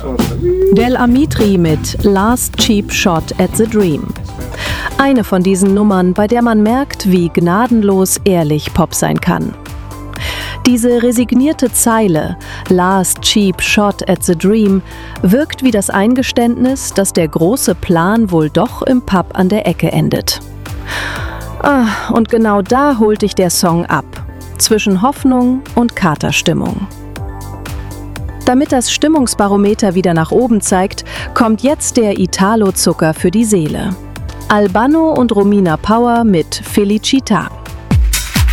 Del Amitri mit Last Cheap Shot at the Dream. Eine von diesen Nummern, bei der man merkt, wie gnadenlos ehrlich Pop sein kann. Diese resignierte Zeile, Last Cheap Shot at the Dream, wirkt wie das Eingeständnis, dass der große Plan wohl doch im Pub an der Ecke endet. Und genau da holt dich der Song ab, zwischen Hoffnung und Katerstimmung. Damit das Stimmungsbarometer wieder nach oben zeigt, kommt jetzt der Italo-Zucker für die Seele. Albano und Romina Power mit Felicità.